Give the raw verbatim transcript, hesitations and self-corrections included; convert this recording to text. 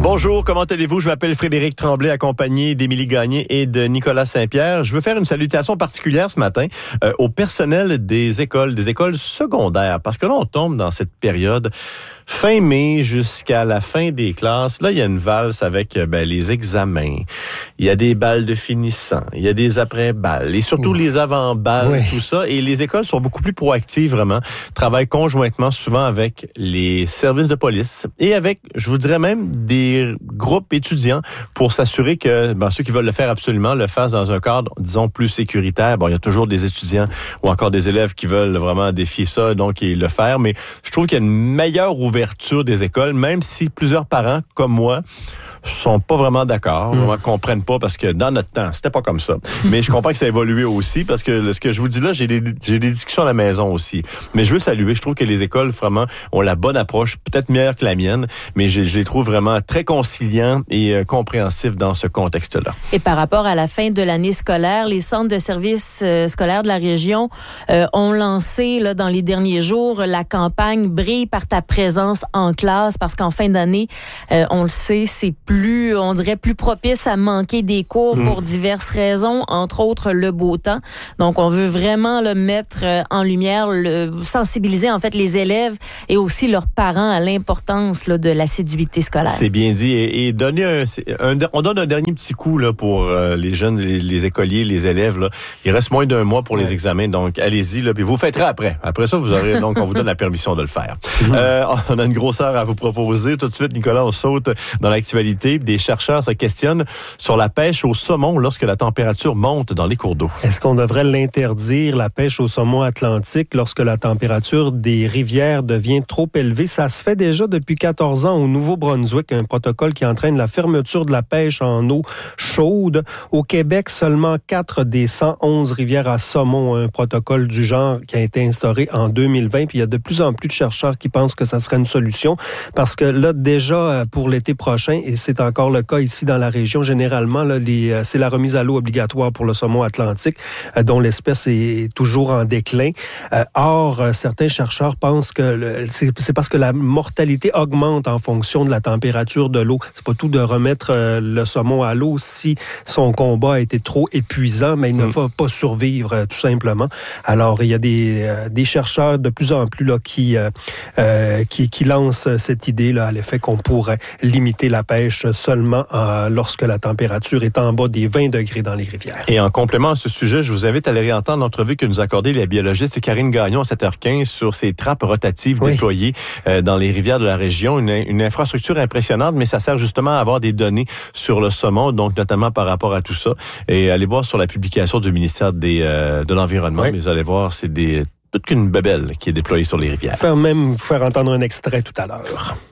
Bonjour, comment allez-vous? Je m'appelle Frédéric Tremblay, accompagné d'Émilie Gagné et de Nicolas Saint-Pierre. Je veux faire une salutation particulière ce matin euh, au personnel des écoles, des écoles secondaires, parce que là, on tombe dans cette période fin mai jusqu'à la fin des classes. Là, il y a une valse avec ben, les examens. Il y a des balles de finissants. Il y a des après-balles et surtout Ouh. les avant-balles, oui. tout ça. Et les écoles sont beaucoup plus proactives, vraiment. Travaillent conjointement, souvent avec les services de police et avec, je vous dirais même, des groupes étudiants pour s'assurer que ben, ceux qui veulent le faire absolument le fassent dans un cadre, disons, plus sécuritaire. Bon, il y a toujours des étudiants ou encore des élèves qui veulent vraiment défier ça, donc et le faire. Mais je trouve qu'il y a une meilleure ouverture des écoles, même si plusieurs parents, comme moi, sont pas vraiment d'accord, vraiment comprennent pas parce que dans notre temps, c'était pas comme ça. Mais je comprends que ça a évolué aussi parce que ce que je vous dis là, j'ai des, j'ai des discussions à la maison aussi. Mais je veux saluer, je trouve que les écoles vraiment ont la bonne approche, peut-être meilleure que la mienne, mais je, je les trouve vraiment très conciliants et euh, compréhensifs dans ce contexte-là. Et par rapport à la fin de l'année scolaire, les centres de services euh, scolaires de la région euh, ont lancé là, dans les derniers jours la campagne « Brille par ta présence en classe » parce qu'en fin d'année, euh, on le sait, c'est plus, on dirait, plus propice à manquer des cours mmh. pour diverses raisons, entre autres le beau temps. Donc, on veut vraiment le mettre en lumière, le, sensibiliser en fait les élèves et aussi leurs parents à l'importance là, de l'assiduité scolaire. C'est bien dit. Et, et donner un, un, on donne un dernier petit coup là, pour euh, les jeunes, les, les écoliers, les élèves. Là. Il reste moins d'un mois pour ouais. les examens, donc allez-y, là, puis vous fêterez après. Après ça, vous aurez donc on vous donne la permission de le faire. Mmh. Euh, on a une grosse heure à vous proposer. Tout de suite, Nicolas, on saute dans l'actualité. Des chercheurs se questionnent sur la pêche au saumon lorsque la température monte dans les cours d'eau. Est-ce qu'on devrait l'interdire, la pêche au saumon atlantique, lorsque la température des rivières devient trop élevée? Ça se fait déjà depuis quatorze ans au Nouveau-Brunswick, un protocole qui entraîne la fermeture de la pêche en eau chaude. Au Québec, seulement quatre des cent onze rivières à saumon ont un protocole du genre qui a été instauré en deux mille vingt. Puis il y a de plus en plus de chercheurs qui pensent que ça serait une solution parce que là, déjà, pour l'été prochain, et c'est encore le cas ici dans la région. Généralement, là, les, euh, c'est la remise à l'eau obligatoire pour le saumon atlantique, euh, dont l'espèce est toujours en déclin. Euh, or, euh, certains chercheurs pensent que le, c'est, c'est parce que la mortalité augmente en fonction de la température de l'eau. C'est pas tout de remettre euh, le saumon à l'eau si son combat a été trop épuisant, mais il mmh. ne va pas survivre euh, tout simplement. Alors, il y a des, euh, des chercheurs de plus en plus là, qui, euh, euh, qui, qui lancent cette idée là, à l'effet qu'on pourrait limiter la pêche seulement euh, lorsque la température est en bas des vingt degrés dans les rivières. Et en complément à ce sujet, je vous invite à aller réentendre l'entrevue que nous a accordée la biologiste Karine Gagnon à sept heures quinze sur ces trappes rotatives oui. déployées euh, dans les rivières de la région. Une, une infrastructure impressionnante, mais ça sert justement à avoir des données sur le saumon, donc notamment par rapport à tout ça. Et allez voir sur la publication du ministère des, euh, de l'Environnement, oui. mais vous allez voir, c'est des, toute qu'une bébelle qui est déployée sur les rivières. Faire même faire entendre un extrait tout à l'heure.